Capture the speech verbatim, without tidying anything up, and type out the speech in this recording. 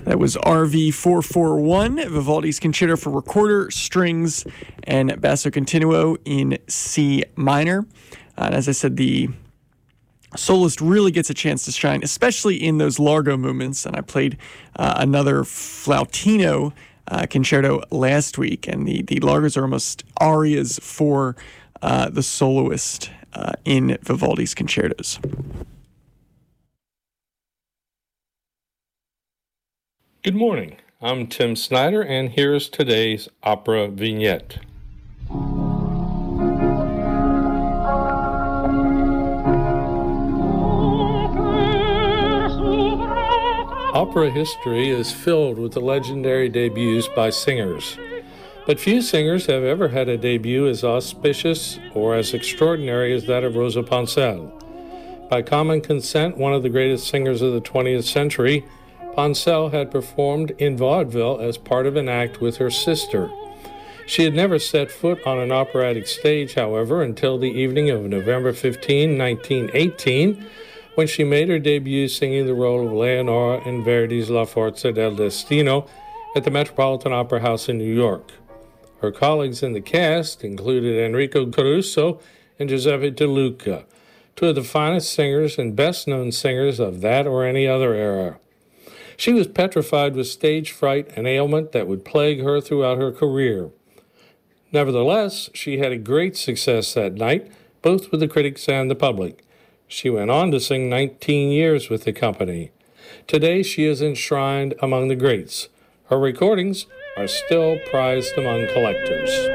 That was R V four forty-one, Vivaldi's Concerto for Recorder, Strings, and Basso Continuo in C minor. Uh, and as I said, the soloist really gets a chance to shine, especially in those largo movements. And I played uh, another flautino uh, concerto last week, and the, the largos are almost arias for uh, the soloist uh, in Vivaldi's concertos. Good morning. I'm Tim Snyder, and here's today's opera vignette. Opera history is filled with the legendary debuts by singers, but few singers have ever had a debut as auspicious or as extraordinary as that of Rosa Ponselle. By common consent, one of the greatest singers of the twentieth century, Ponselle had performed in vaudeville as part of an act with her sister. She had never set foot on an operatic stage, however, until the evening of November fifteenth, nineteen eighteen, when she made her debut singing the role of Leonora in Verdi's La Forza del Destino at the Metropolitan Opera House in New York. Her colleagues in the cast included Enrico Caruso and Giuseppe De Luca, two of the finest singers and best-known singers of that or any other era. She was petrified with stage fright, an ailment that would plague her throughout her career. Nevertheless, she had a great success that night, both with the critics and the public. She went on to sing nineteen years with the company. Today, she is enshrined among the greats. Her recordings are still prized among collectors.